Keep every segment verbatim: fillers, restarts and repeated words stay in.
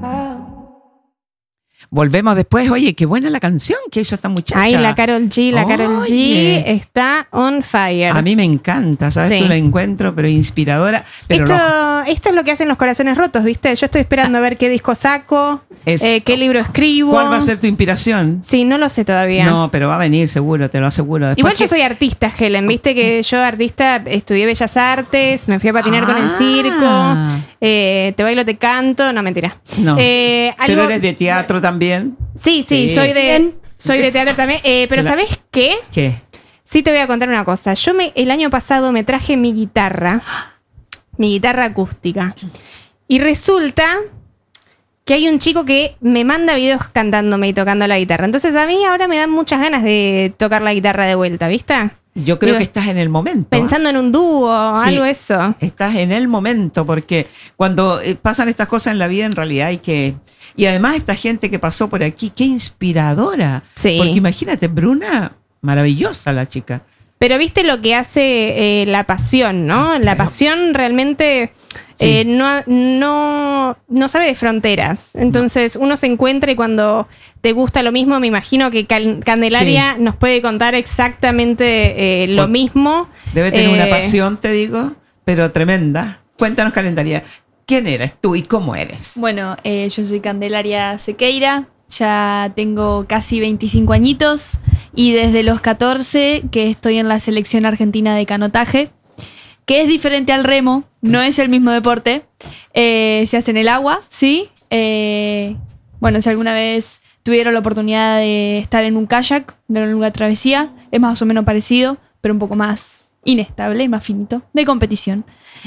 Volvemos después. Oye, qué buena la canción que hizo esta muchacha. Ay, la Karol G, la Karol G está on fire. A mí me encanta, ¿sabes? Sí. Tú la encuentro, pero inspiradora. Pero esto, no. esto es lo que hacen los corazones rotos, ¿viste? Yo estoy esperando a ver qué disco saco, eh, qué libro escribo. ¿Cuál va a ser tu inspiración? Sí, no lo sé todavía. No, pero va a venir seguro, te lo aseguro. Después Igual que... yo soy artista, Helen, viste que yo artista estudié Bellas Artes, me fui a patinar ah. con el circo, eh, te bailo, te canto, no, mentira. No, eh, algo... pero eres de teatro también. Sí, sí, sí, soy de soy de teatro también, eh, pero Claro. ¿sabés qué? ¿Qué? Sí te voy a contar una cosa. Yo me, el año pasado me traje mi guitarra, mi guitarra acústica, y resulta que hay un chico que me manda videos cantándome y tocando la guitarra. Entonces a mí ahora me dan muchas ganas de tocar la guitarra de vuelta, ¿viste? Yo creo Digo, que estás en el momento. Pensando en un dúo, Sí, algo eso. Estás en el momento, porque cuando eh, pasan estas cosas en la vida, en realidad hay que... Y además esta gente que pasó por aquí, qué inspiradora. Sí. Porque imagínate, Bruna, maravillosa la chica. Pero viste lo que hace eh, la pasión, ¿no? La Pero- pasión realmente Sí. eh, no, no, no sabe de fronteras. Entonces uno se encuentra y cuando te gusta lo mismo, me imagino que Cal- Candelaria nos puede contar exactamente eh, lo Por- mismo. Debe tener Eh, una pasión, te digo, pero tremenda. Cuéntanos, Candelaria, ¿quién eres tú y cómo eres? Bueno, eh, yo soy Candelaria Sequeira, ya tengo casi veinticinco añitos y desde los catorce que estoy en la selección argentina de canotaje, que es diferente al remo, no es el mismo deporte, eh, se hace en el agua, ¿sí? Eh, bueno, si alguna vez tuvieron la oportunidad de estar en un kayak, en una travesía, es más o menos parecido, pero un poco más inestable, más finito, de competición.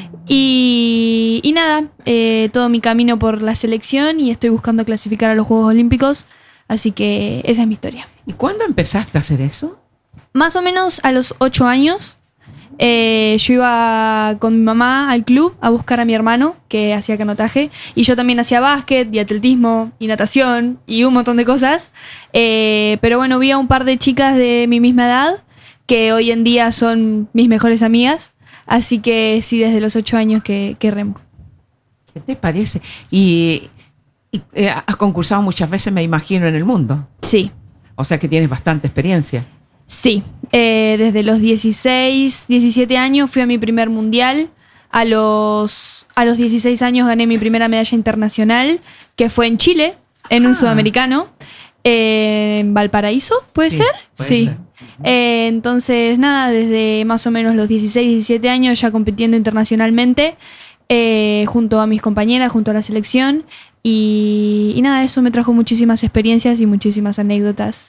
Y, y nada, eh, todo mi camino por la selección y estoy buscando clasificar a los Juegos Olímpicos, así que esa es mi historia. ¿Y cuándo empezaste a hacer eso? Más o menos a los ocho años, eh, yo iba con mi mamá al club a buscar a mi hermano que hacía canotaje y yo también hacía básquet y atletismo y natación y un montón de cosas, eh, pero bueno, vi a un par de chicas de mi misma edad que hoy en día son mis mejores amigas. Así que sí, desde los ocho años que, que remo. ¿Qué te parece? Y, y eh, has concursado muchas veces, me imagino, en el mundo. Sí, O sea que tienes bastante experiencia. sí. Eh, desde los dieciséis, diecisiete años fui a mi primer mundial. A los, a los dieciséis años gané mi primera medalla internacional, que fue en Chile, en un Ah. sudamericano. Eh, en Valparaíso, ¿puede Sí, ser? puede sí. ser. Eh, entonces, nada, desde más o menos los dieciséis, diecisiete años ya compitiendo internacionalmente, eh, junto a mis compañeras, junto a la selección. Y, y nada, eso me trajo muchísimas experiencias y muchísimas anécdotas.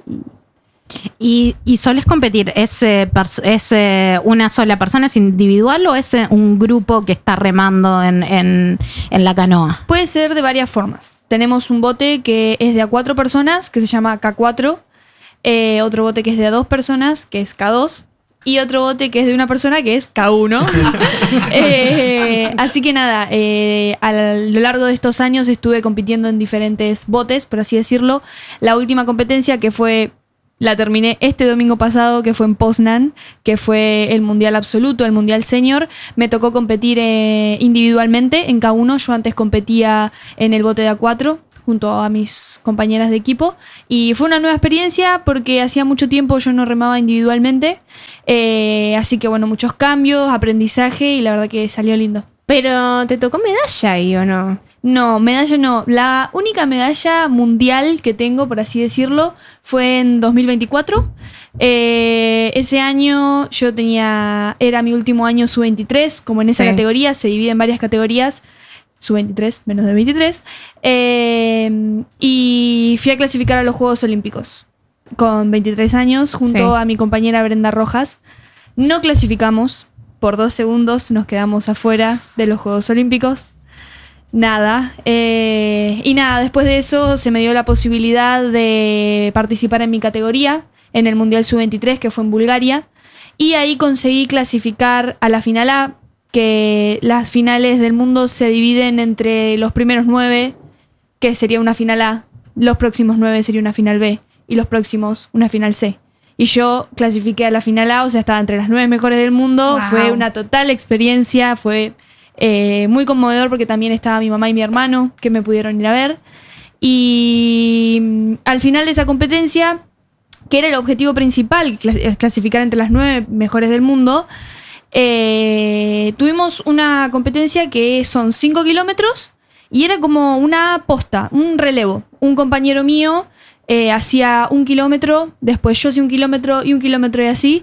Y ¿Y, y solés competir? ¿Es, eh, pers- es eh, una sola persona, es individual o es eh, un grupo que está remando en, en, en la canoa? puede ser de varias formas. Tenemos un bote que es de a cuatro personas, que se llama K cuatro. Eh, otro bote que es de a dos personas, que es K dos. Y otro bote que es de una persona, que es K uno. eh, así que nada, eh, a lo largo de estos años estuve compitiendo en diferentes botes, por así decirlo. La última competencia que fue... La terminé este domingo pasado, que fue en Poznan, que fue el Mundial Absoluto, el Mundial Senior. Me tocó competir eh, individualmente en K uno. Yo antes competía en el bote de A cuatro junto a mis compañeras de equipo. Y fue una nueva experiencia porque hacía mucho tiempo yo no remaba individualmente. Eh, así que bueno, muchos cambios, aprendizaje y la verdad que salió lindo. Pero ¿te tocó medalla ahí o no? No, medalla no. La única medalla mundial que tengo, por así decirlo, fue en dos mil veinticuatro. Eh, ese año yo tenía, era mi último año sub veintitrés, como en esa Sí. categoría, se divide en varias categorías, sub veintitrés, menos de veintitrés, eh, y fui a clasificar a los Juegos Olímpicos con veintitrés años junto Sí. a mi compañera Brenda Rojas. No clasificamos, por dos segundos nos quedamos afuera de los Juegos Olímpicos. Nada. Eh, y nada, después de eso se me dio la posibilidad de participar en mi categoría, en el Mundial sub veintitrés, que fue en Bulgaria. Y ahí conseguí clasificar a la final A, que las finales del mundo se dividen entre los primeros nueve, que sería una final A, los próximos nueve sería una final B, y los próximos una final C. Y yo clasifiqué a la final A, o sea, estaba entre las nueve mejores del mundo. Wow. Fue una total experiencia, fue Eh, muy conmovedor porque también estaba mi mamá y mi hermano que me pudieron ir a ver. Y mm, al final de esa competencia, que era el objetivo principal, clas- clasificar entre las nueve mejores del mundo, eh, tuvimos una competencia que son cinco kilómetros y era como una posta, un relevo. Un compañero mío eh, hacía un kilómetro, después yo hacía un kilómetro y un kilómetro y así.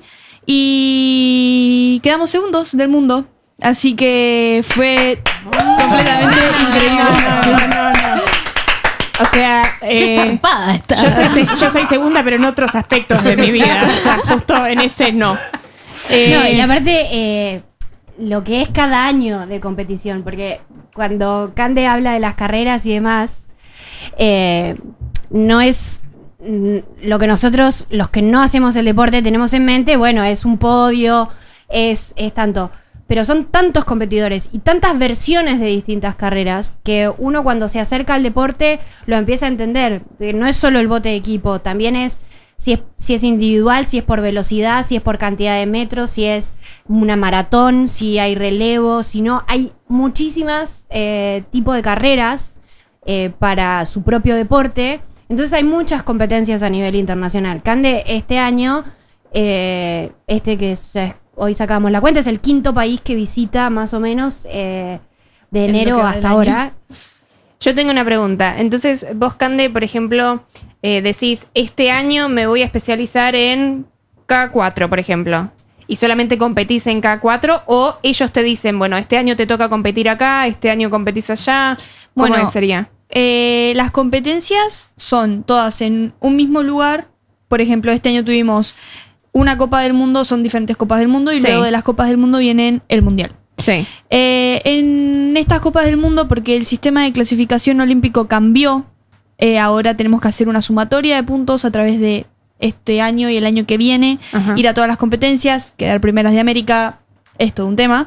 Y quedamos segundos del mundo. Así que fue completamente increíble. No, no, no. O sea, Qué eh, zarpada está. yo, soy, yo soy segunda, pero en otros aspectos de mi vida. O sea, justo en ese no. Eh, No, y aparte, eh, lo que es cada año de competición, porque cuando Cande habla de las carreras y demás, eh, no es mm, lo que nosotros, los que no hacemos el deporte, tenemos en mente. Bueno, es un podio, es, es tanto. Pero son tantos competidores y tantas versiones de distintas carreras que uno cuando se acerca al deporte lo empieza a entender. Que no es solo el bote de equipo, también es si, es si es individual, si es por velocidad, si es por cantidad de metros, si es una maratón, si hay relevo, si no. Hay muchísimas eh, tipos de carreras eh, para su propio deporte. Entonces hay muchas competencias a nivel internacional. Cande este año, eh, este que se hoy sacamos la cuenta, es el quinto país que visita más o menos eh, de En lo enero que va hasta del año. ahora. Yo tengo una pregunta. Entonces, vos, Cande, por ejemplo, eh, decís, este año me voy a especializar en K cuatro, por ejemplo, y solamente competís en K cuatro, o ellos te dicen, bueno, este año te toca competir acá, este año competís allá. ¿Cómo Bueno, sería? Eh, las competencias son todas en un mismo lugar. Por ejemplo, este año tuvimos una Copa del Mundo, son diferentes Copas del Mundo, y Sí. luego de las Copas del Mundo vienen el Mundial. Sí. Eh, en estas Copas del Mundo, porque el sistema de clasificación olímpico cambió, eh, ahora tenemos que hacer una sumatoria de puntos a través de este año y el año que viene, Ajá. ir a todas las competencias, quedar primeras de América, es todo un tema.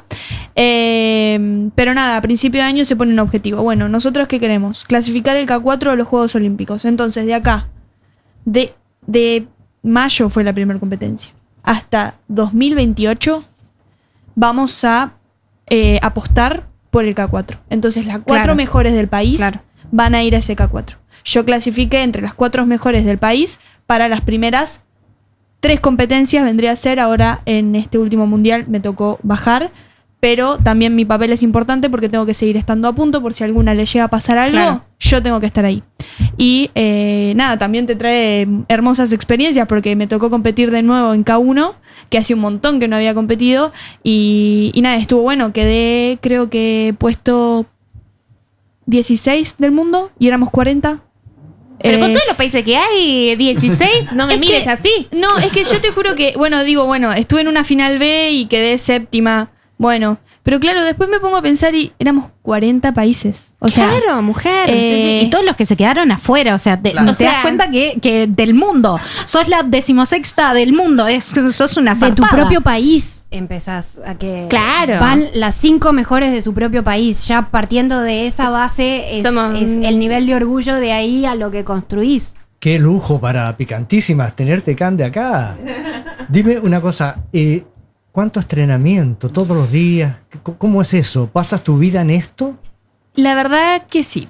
Eh, pero nada, a principio de año se pone un objetivo. Bueno, ¿nosotros qué queremos? Clasificar el K cuatro a los Juegos Olímpicos. Entonces, de acá, de, de mayo fue la primera competencia, hasta dos mil veintiocho vamos a eh, apostar por el K cuatro. Entonces las cuatro Claro. mejores del país Claro. van a ir a ese K cuatro. Yo clasifiqué entre las cuatro mejores del país para las primeras tres competencias, vendría a ser. Ahora en este último mundial me tocó bajar, pero también mi papel es importante porque tengo que seguir estando a punto por si a alguna le llega a pasar algo, Claro. yo tengo que estar ahí. Y eh, nada, también te trae hermosas experiencias porque me tocó competir de nuevo en K uno, que hace un montón que no había competido, y, y nada, estuvo bueno. Quedé, creo que puesto dieciséis del mundo y éramos cuarenta. Pero Eh, con todos los países que hay, dieciséis, no me es mires que- así. No, es que yo te juro que, bueno, digo, bueno, estuve en una final B y quedé séptima. Bueno, pero claro, después me pongo a pensar y éramos cuarenta países. O sea, claro, mujer. eh, Y todos los que se quedaron afuera, o sea, te, Claro. te O sea- das cuenta que, que del mundo, sos la decimosexta del mundo, es, sos una De tu zarpada. propio país empezás a que Claro. van las cinco mejores de su propio país. Ya partiendo de esa base es, Somos- es el nivel de orgullo de ahí a lo que construís. Qué lujo para Picantísimas tenerte, Cande, acá. Dime una cosa, eh, ¿cuánto entrenamiento todos los días? C- ¿Cómo es eso? ¿Pasas tu vida en esto? la verdad que sí.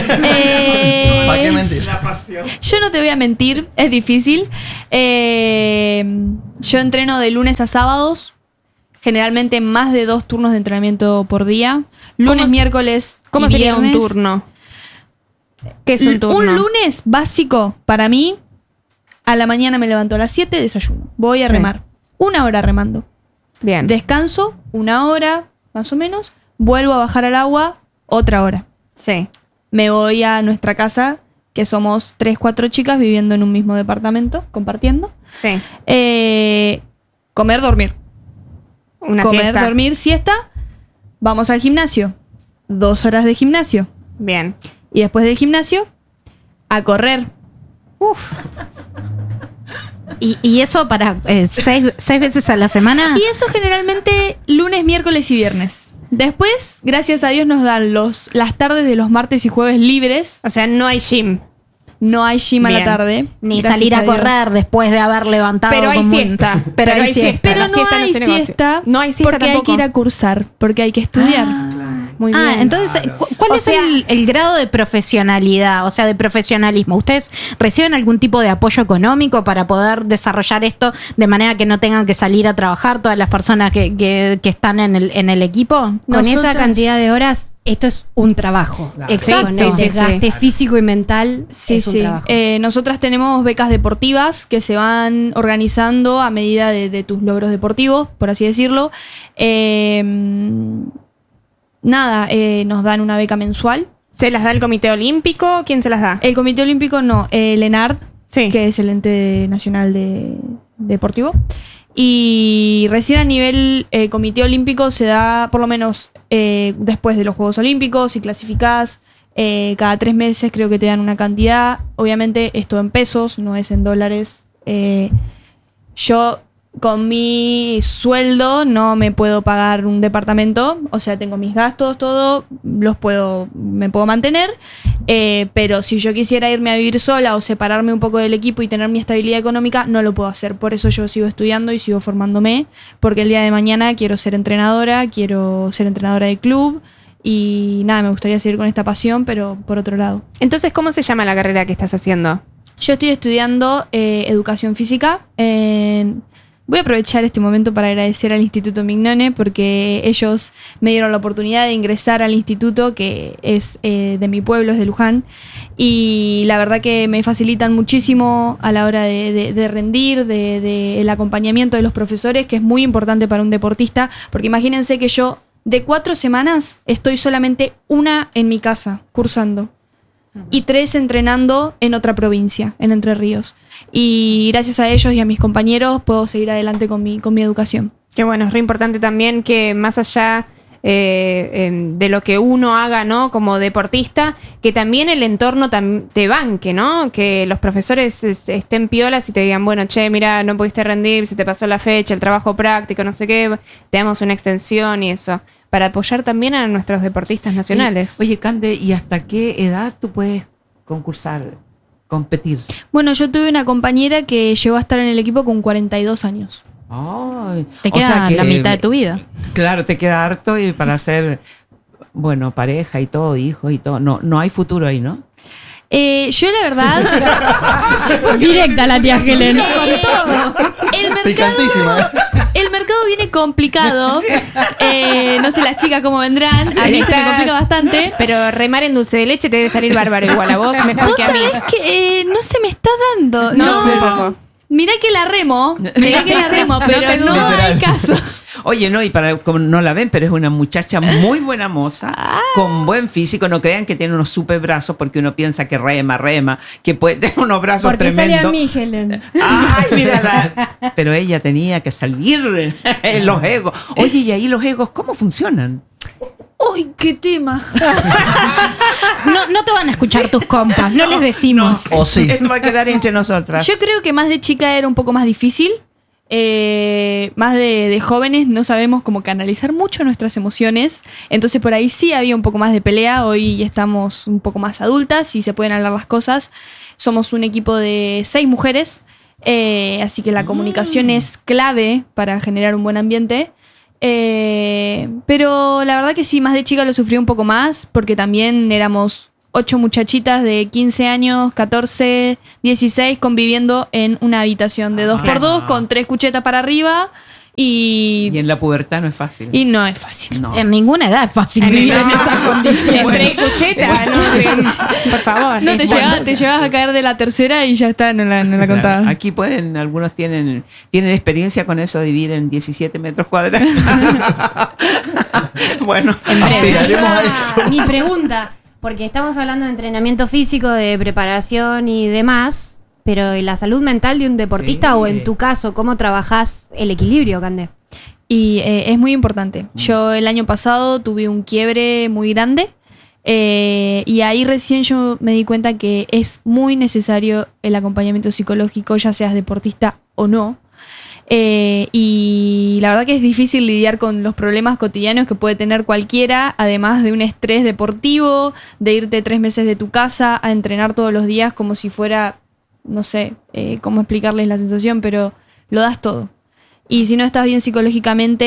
Eh, ¿Para qué mentir? Yo no te voy a mentir, es difícil. Eh, yo entreno de lunes a sábados, generalmente más de dos turnos de entrenamiento por día. Lunes, ¿Cómo se- miércoles. ¿Cómo y sería un viernes. turno? ¿Qué es un L- turno? Un lunes básico para mí, a la mañana me levanto a las siete, desayuno. Voy a Sí. remar. Una hora remando. Bien. Descanso, una hora más o menos. Vuelvo a bajar al agua, otra hora. Sí. Me voy a nuestra casa, que somos tres, cuatro chicas viviendo en un mismo departamento, compartiendo. Sí. Eh, comer, dormir. Una comer, siesta. dormir, siesta. Vamos al gimnasio. Dos horas de gimnasio. Bien. Y después del gimnasio, a correr. Y, y eso para eh, seis, seis veces a la semana. Y eso generalmente lunes, miércoles y viernes. Después, gracias a Dios, nos dan los, las tardes de los martes y jueves libres. O sea, no hay gym. No hay gym a la Bien. tarde. Ni gracias salir a, Dios. correr después de haber levantado. Pero hay como un- siesta. Pero, hay siesta. Pero La no siesta no hay se negocia. siesta. No hay siesta porque hay tampoco. que ir a cursar, porque hay que estudiar. muy Ah, bien. entonces, Claro. ¿cu- ¿cuál O es sea- el, el grado de profesionalidad, o sea, de profesionalismo? ¿Ustedes reciben algún tipo de apoyo económico para poder desarrollar esto de manera que no tengan que salir a trabajar todas las personas que, que- que están en el, en el equipo? Con Nosotros- esa cantidad de horas, esto es un trabajo. Claro. Exacto. Con el Sí, sí, desgaste sí. físico y mental, Sí, es un sí. trabajo. Eh, nosotras tenemos becas deportivas que se van organizando a medida de, de tus logros deportivos, por así decirlo. Eh, nada, eh, nos dan una beca mensual. ¿Se las da el Comité Olímpico? ¿Quién se las da? El Comité Olímpico no, el ENARD, Sí. que es el ente nacional de, deportivo. Y recién a nivel eh, Comité Olímpico se da, por lo menos eh, después de los Juegos Olímpicos, si clasificás, eh, cada tres meses creo que te dan una cantidad. Obviamente esto en pesos, no es en dólares. Eh, yo con mi sueldo no me puedo pagar un departamento, o sea, tengo mis gastos, todo, los puedo, me puedo mantener, eh, pero si yo quisiera irme a vivir sola o separarme un poco del equipo y tener mi estabilidad económica, no lo puedo hacer. Por eso yo sigo estudiando y sigo formándome, porque el día de mañana quiero ser entrenadora, quiero ser entrenadora de club y nada, me gustaría seguir con esta pasión, pero por otro lado. Entonces, ¿cómo se llama la carrera que estás haciendo? Yo estoy estudiando eh, educación física. en- Voy a aprovechar este momento para agradecer al Instituto Mignone porque ellos me dieron la oportunidad de ingresar al instituto que es eh, de mi pueblo, es de Luján. Y la verdad que me facilitan muchísimo a la hora de, de- de rendir, de, de el acompañamiento de los profesores, que es muy importante para un deportista. Porque imagínense que yo de cuatro semanas estoy solamente una en mi casa cursando y tres entrenando en otra provincia, en Entre Ríos. Y gracias a ellos y a mis compañeros puedo seguir adelante con mi, con mi educación. Que bueno, es re importante también que más allá eh, em, de lo que uno haga, ¿no? Como deportista, que también el entorno tam- te banque, ¿no? Que los profesores es- estén piolas y te digan, bueno, che, mira, no pudiste rendir, se te pasó la fecha, el trabajo práctico, no sé qué, te damos una extensión y eso. Para apoyar también a nuestros deportistas nacionales. Oye, oye, Cande, ¿y hasta qué edad tú puedes concursar, competir? Bueno, yo tuve una compañera que llegó a estar en el equipo con cuarenta y dos años. Ay, Te o queda sea que- la mitad de tu vida. Claro, te queda harto y para ser, bueno, pareja y todo, hijos y todo. No, no hay futuro ahí, ¿no? Eh, yo la verdad... Directa la tía Helen. el mercado... Picantísima, ¿eh? El mercado viene complicado. Eh, no sé las chicas cómo vendrán. A mí se me Estás- complica bastante. Pero remar en dulce de leche te debe salir bárbaro igual a vos, mejor Vos que a mí. sabés que eh, no se me está dando. No, No, tampoco. mirá que la remo. Mirá que la remo, pero no hay Literal. caso. Oye, no, y para como no la ven, pero es una muchacha muy buena moza, con buen físico. No crean que tiene unos super brazos porque uno piensa que rema, rema, que puede tener unos brazos ¿Por qué sale a tremendos. mí, Helen? Ay, mírala. Pero ella tenía que salir en los egos. Oye, y ahí los egos, ¿cómo funcionan? Uy, qué tema. No, no te van a escuchar tus compas, no les decimos. O sí. Esto va a quedar entre nosotras. Yo creo que más de chica era un poco más difícil. Eh, más de, de jóvenes no sabemos cómo canalizar mucho nuestras emociones. Entonces por ahí sí había un poco más de pelea. Hoy estamos un poco más adultas y se pueden hablar las cosas. Somos un equipo de seis mujeres. eh, así que la comunicación es clave para generar un buen ambiente. Eh, pero la verdad que sí, más de chica lo sufrí un poco más. Porque también éramos ocho muchachitas de quince años, catorce, dieciséis conviviendo en una habitación de dos por dos con tres cuchetas para arriba y, Y en la pubertad no es fácil. y no es fácil. No. En ninguna edad es fácil vivir en esas condiciones. Tres cuchetas, ¿no? Por favor. No, te Bueno. llegabas, te llegabas a caer de la tercera y ya está, no la, no la Claro. contaba. Aquí pueden, algunos tienen, tienen experiencia con eso de vivir en diecisiete metros cuadrados. Bueno, Aspiraremos a eso. Mi pregunta, porque estamos hablando de entrenamiento físico, de preparación y demás, pero ¿y la salud mental de un deportista Sí. o en tu caso, cómo trabajás el equilibrio, Cande? Y eh, es muy importante. Yo el año pasado tuve un quiebre muy grande eh, y ahí recién yo me di cuenta que es muy necesario el acompañamiento psicológico, ya seas deportista o no. Eh, y la verdad que es difícil lidiar con los problemas cotidianos que puede tener cualquiera, además de un estrés deportivo, de irte tres meses de tu casa a entrenar todos los días como si fuera, no sé eh, cómo explicarles la sensación, pero lo das todo. Y si no estás bien psicológicamente,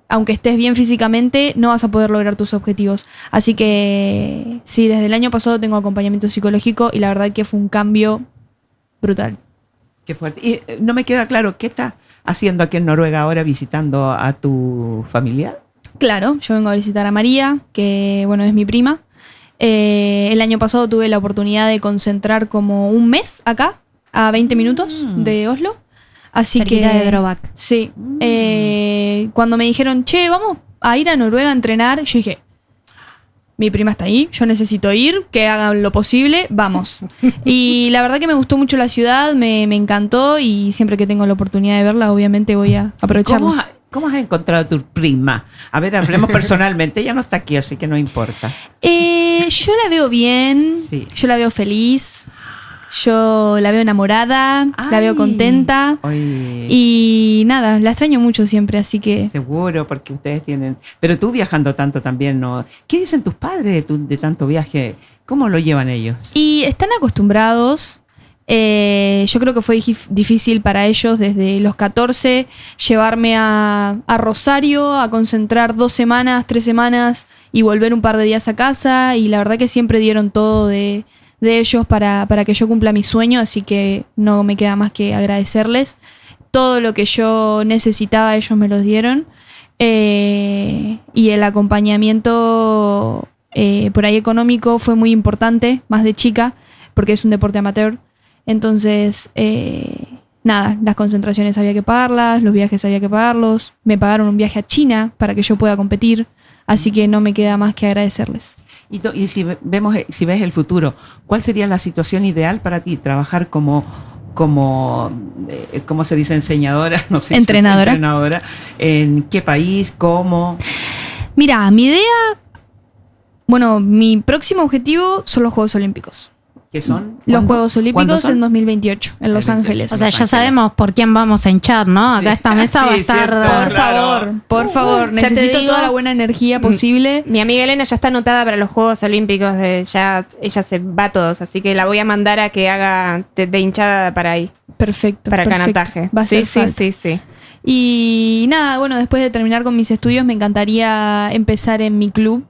aunque estés bien físicamente, no vas a poder lograr tus objetivos. Así que sí, desde el año pasado tengo acompañamiento psicológico y la verdad que fue un cambio brutal. Qué fuerte. Y eh, no me queda claro, ¿qué estás haciendo aquí en Noruega ahora visitando a tu familiar? Claro, yo vengo a visitar a María, que bueno, es mi prima. Eh, el año pasado tuve la oportunidad de concentrar como un mes acá, a veinte minutos Mm. de Oslo. Así Cerquita que... de Drobak. Sí. Eh, cuando me dijeron, che, vamos a ir a Noruega a entrenar, yo dije, mi prima está ahí, yo necesito ir, que hagan lo posible, vamos. Y la verdad que me gustó mucho la ciudad, me, me encantó y siempre que tengo la oportunidad de verla, obviamente voy a aprovecharla. ¿Cómo, ha- ¿Cómo has encontrado a tu prima? A ver, hablemos personalmente. Ella no está aquí, así que no importa. Eh, yo la veo bien, Sí. yo la veo feliz, yo la veo enamorada, la veo Ay. contenta Oye, y nada, la extraño mucho siempre, así que... seguro, porque ustedes tienen... Pero tú viajando tanto también, ¿no? ¿Qué dicen tus padres de, tu- de tanto viaje? ¿Cómo lo llevan ellos? Y están acostumbrados. Eh, yo creo que fue dif- difícil para ellos desde los catorce llevarme a, a Rosario a concentrar dos semanas, tres semanas y volver un par de días a casa. Y la verdad que siempre dieron todo de, de ellos para, para que yo cumpla mi sueño. Así que no me queda más que agradecerles. Todo lo que yo necesitaba ellos me los dieron. Eh, y el acompañamiento eh, por ahí económico fue muy importante, más de chica, porque es un deporte amateur. Entonces, eh, nada, las concentraciones había que pagarlas, los viajes había que pagarlos. Me pagaron un viaje a China para que yo pueda competir, así que no me queda más que agradecerles. Y, to- y si ve- vemos, eh, si ves el futuro, ¿cuál sería la situación ideal para ti? Trabajar como, como, eh, ¿cómo se dice? Enseñadora, no sé. si es Entrenadora. entrenadora. ¿En qué país? ¿Cómo? Mira, mi idea, bueno, mi próximo objetivo son los Juegos Olímpicos. ¿Qué son? Los ¿Cuándo? Juegos ¿Cuándo Olímpicos son? en dos mil veintiocho, en Los veintiocho. Ángeles. O sea, Los ya Ángeles. sabemos por quién vamos a hinchar, ¿no? Acá Sí. esta mesa va a Sí, estar... cierto. Por Claro. favor, por favor, Ya te necesito digo- toda la buena energía posible. Mi amiga Elena ya está anotada para los Juegos Olímpicos. De, ya ella se va a todos, así que la voy a mandar a que haga de, de hinchada para ahí, Perfecto. para perfecto. canotaje. Va a sí, ser sí, falta. sí, sí. Y nada, bueno, después de terminar con mis estudios me encantaría empezar en mi club.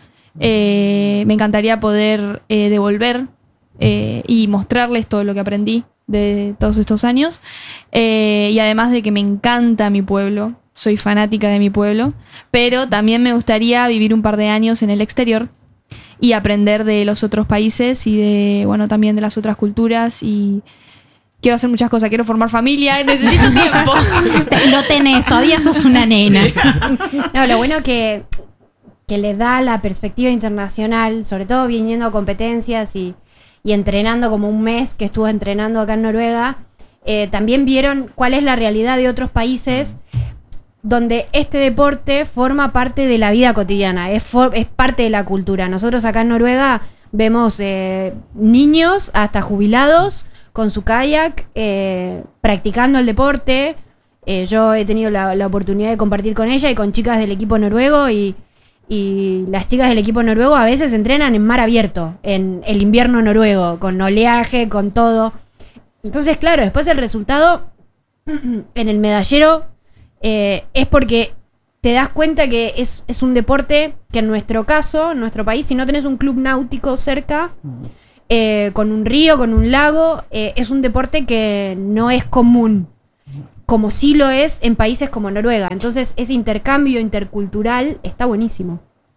Eh, me encantaría poder eh, devolver eh, y mostrarles todo lo que aprendí de todos estos años. Eh, y además de que me encanta mi pueblo, soy fanática de mi pueblo, pero también me gustaría vivir un par de años en el exterior y aprender de los otros países y de, bueno, también de las otras culturas y... Quiero hacer muchas cosas, quiero formar familia, necesito tiempo. Lo tenés, todavía sos una nena. No, lo bueno que, que le da la perspectiva internacional, sobre todo viniendo a competencias y, y entrenando como un mes que estuvo entrenando acá en Noruega, eh, también vieron cuál es la realidad de otros países donde este deporte forma parte de la vida cotidiana, es, for- es parte de la cultura. Nosotros acá en Noruega vemos eh, niños hasta jubilados con su kayak, eh, practicando el deporte. Eh, yo he tenido la, la oportunidad de compartir con ella y con chicas del equipo noruego y, y las chicas del equipo noruego a veces entrenan en mar abierto, en el invierno noruego, con oleaje, con todo. Entonces, claro, después el resultado en el medallero eh, es porque te das cuenta que es, es un deporte que en nuestro caso, en nuestro país, si no tenés un club náutico cerca, eh, con un río, con un lago, eh, es un deporte que no es común, como sí lo es en países como Noruega. Entonces, ese intercambio intercultural está buenísimo.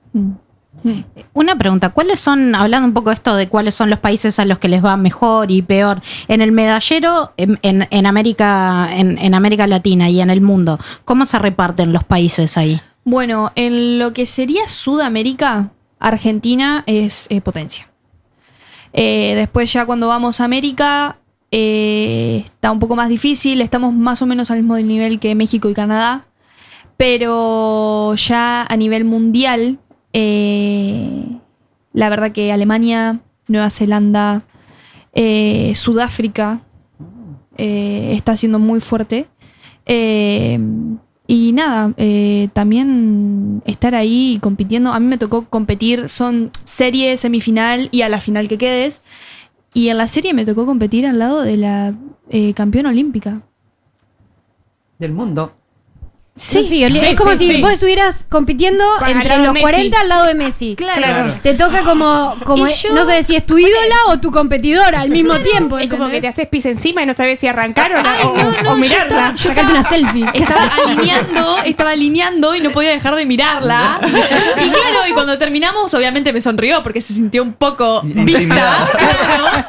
Una pregunta, ¿cuáles son, hablando un poco de esto de cuáles son los países a los que les va mejor y peor, en el medallero, en, en, en América, en, en América Latina y en el mundo, ¿cómo se reparten los países ahí? Bueno, en lo que sería Sudamérica, Argentina es eh, potencia. Eh, después ya cuando vamos a América eh, está un poco más difícil, estamos más o menos al mismo nivel que México y Canadá, pero ya a nivel mundial, eh, la verdad que Alemania, Nueva Zelanda, eh, Sudáfrica eh, está siendo muy fuerte. Eh, y nada, eh, también estar ahí compitiendo. A mí me tocó competir, son serie, semifinal y a la final que quedes. Y en la serie me tocó competir al lado de la eh, campeona olímpica. Del mundo. Sí, sí, Sí, es como sí, si sí. vos estuvieras compitiendo Con- al entre lado de los Messi. cuarenta al lado de Messi. Claro. Claro. Te toca como, como Y yo- no sé si es tu ídola o tu competidora al mismo tiempo. Es como que te ¿entendés? haces pis encima y no sabes si arrancar o, no, Ay, o- no, no, o yo mirarla. estaba- yo Sacarte una selfie. Estaba alineando, estaba alineando y no podía dejar de mirarla. Y claro, y cuando terminamos, obviamente me sonrió porque se sintió un poco vista. Intimidada. Claro.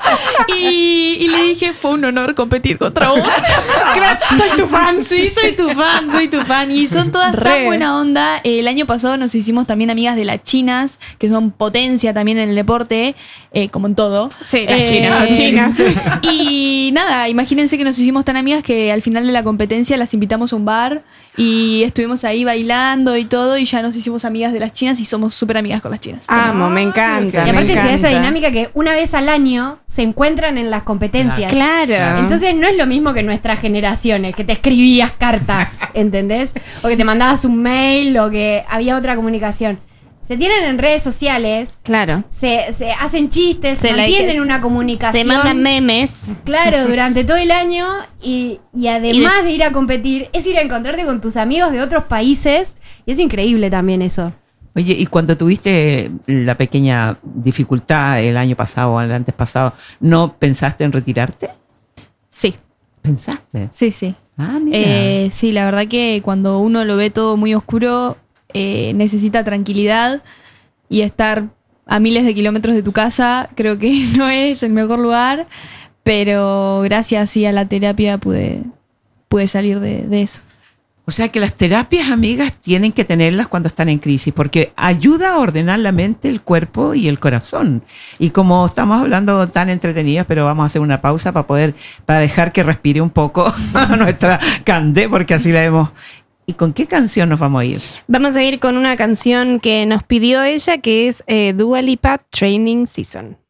Y, y le dije, fue un honor competir contra vos. Soy tu fan. Sí, soy tu fan, soy tu fan. Y son todas Re. tan buena onda. El año pasado nos hicimos también amigas de las chinas, que son potencia también en el deporte, eh, como en todo. Sí, las Eh, chinas son chinas. Y nada, imagínense que nos hicimos tan amigas que al final de la competencia las invitamos a un bar y estuvimos ahí bailando y todo y ya nos hicimos amigas de las chinas y somos súper amigas con las chinas. Amo, me encanta. Y me aparte se da esa encanta. dinámica que una vez al año se encuentran en las competencias. Claro. Entonces no es lo mismo que nuestras generaciones, que te escribías cartas, ¿entendés? O que te mandabas un mail o que había otra comunicación. Se tienen en redes sociales, Claro. se, se hacen chistes, se, Se mantienen like- una comunicación. Se mandan memes. Claro, durante todo el año y, y además de ir a competir, es ir a encontrarte con tus amigos de otros países y es increíble también eso. Oye, y cuando tuviste la pequeña dificultad el año pasado o el antes pasado, ¿no pensaste en retirarte? Sí, ¿Pensaste? sí, sí. Ah, mira. Eh, sí, la verdad que cuando uno lo ve todo muy oscuro, eh, necesita tranquilidad y estar a miles de kilómetros de tu casa, creo que no es el mejor lugar, pero gracias sí a la terapia pude, pude salir de, de eso. O sea que las terapias, amigas, tienen que tenerlas cuando están en crisis, porque ayuda a ordenar la mente, el cuerpo y el corazón. Y como estamos hablando tan entretenidas, pero vamos a hacer una pausa para poder, para dejar que respire un poco a nuestra Candé, porque así la vemos. ¿Y con qué canción nos vamos a ir? Vamos a ir con una canción que nos pidió ella, que es eh, Dua Lipa Training Season.